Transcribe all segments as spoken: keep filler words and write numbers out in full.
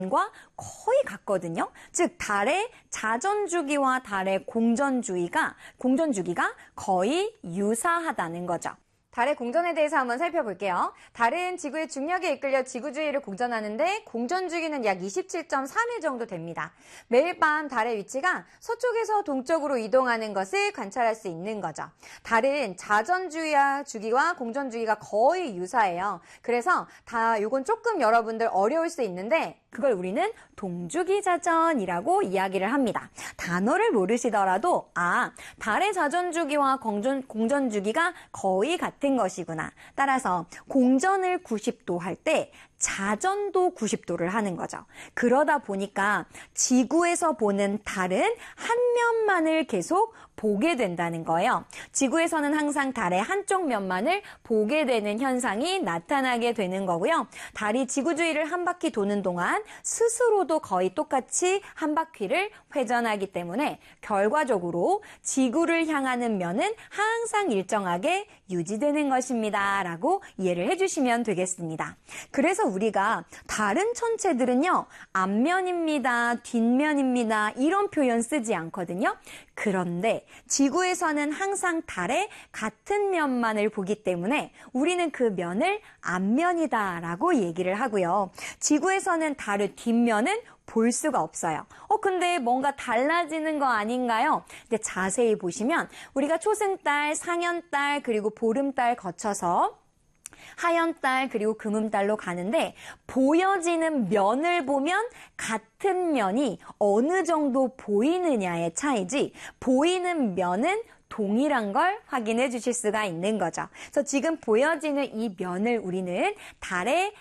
과 거의 같거든요. 즉 달의 자전주기와 달의 공전주기가 공전주기가 거의 유사하다는 거죠. 달의 공전에 대해서 한번 살펴볼게요. 달은 지구의 중력에 이끌려 지구 주위를 공전하는데 공전주기는 약 이십칠 점 삼 일 정도 됩니다. 매일 밤 달의 위치가 서쪽에서 동쪽으로 이동하는 것을 관찰할 수 있는 거죠. 달은 자전주기와 주기와 공전주기가 거의 유사해요. 그래서 다 이건 조금 여러분들 어려울 수 있는데 그걸 우리는 동주기자전이라고 이야기를 합니다. 단어를 모르시더라도 아, 달의 자전주기와 공전, 공전주기가 거의 같은 것이구나. 따라서 공전을 구십 도 할 때 자전도 구십 도를 하는 거죠. 그러다 보니까 지구에서 보는 달은 한 면만을 계속 보게 된다는 거예요. 지구에서는 항상 달의 한쪽 면만을 보게 되는 현상이 나타나게 되는 거고요. 달이 지구 주위를 한 바퀴 도는 동안 스스로도 거의 똑같이 한 바퀴를 회전하기 때문에 결과적으로 지구를 향하는 면은 항상 일정하게 유지되는 것입니다. 라고 이해를 해주시면 되겠습니다. 그래서 우리가 다른 천체들은요, 앞면입니다, 뒷면입니다, 이런 표현 쓰지 않거든요. 그런데 지구에서는 항상 달의 같은 면만을 보기 때문에 우리는 그 면을 앞면이다라고 얘기를 하고요. 지구에서는 달의 뒷면은 볼 수가 없어요. 어, 근데 뭔가 달라지는 거 아닌가요? 근데 자세히 보시면 우리가 초승달, 상현달, 그리고 보름달 거쳐서 하현달 그리고 금음달로 가는데 보여지는 면을 보면 같은 면이 어느 정도 보이느냐의 차이지 보이는 면은 동일한 걸 확인해 주실 수가 있는 거죠. 그래서 지금 보여지는 이 면을 우리는 달의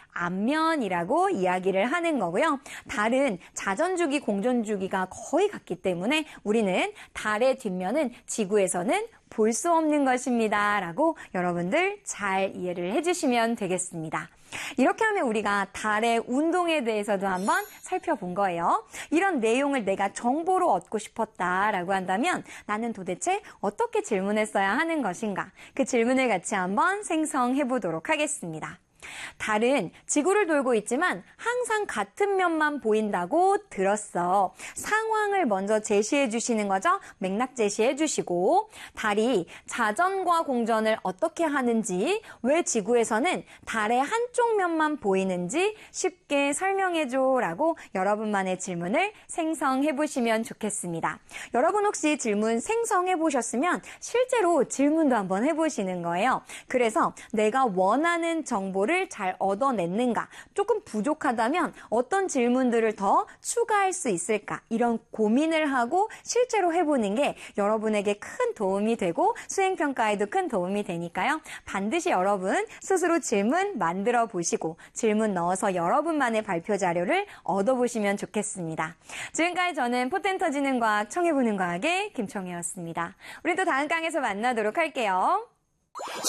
앞면이라고 이야기를 하는 거고요. 달은 자전주기, 공전주기가 거의 같기 때문에 우리는 달의 뒷면은 지구에서는 볼 수 없는 것입니다. 라고 여러분들 잘 이해를 해주시면 되겠습니다. 이렇게 하면 우리가 달의 운동에 대해서도 한번 살펴본 거예요. 이런 내용을 내가 정보로 얻고 싶었다라고 한다면 나는 도대체 어떻게 질문했어야 하는 것인가? 그 질문을 같이 한번 생성해 보도록 하겠습니다. 달은 지구를 돌고 있지만 항상 같은 면만 보인다고 들었어. 상황을 먼저 제시해 주시는 거죠. 맥락 제시해 주시고 달이 자전과 공전을 어떻게 하는지, 왜 지구에서는 달의 한쪽 면만 보이는지 쉽게 설명해 줘라고 여러분만의 질문을 생성해 보시면 좋겠습니다. 여러분 혹시 질문 생성해 보셨으면 실제로 질문도 한번 해보시는 거예요. 그래서 내가 원하는 정보를 잘 얻어냈는가, 조금 부족하다면 어떤 질문들을 더 추가할 수 있을까, 이런 고민을 하고 실제로 해보는 게 여러분에게 큰 도움이 되고 수행평가에도 큰 도움이 되니까요. 반드시 여러분 스스로 질문 만들어 보시고 질문 넣어서 여러분만의 발표 자료를 얻어보시면 좋겠습니다. 지금까지 저는 포텐 터지는 과학, 청해보는 과학의 김청혜였습니다. 우리 또 다음 강에서 만나도록 할게요.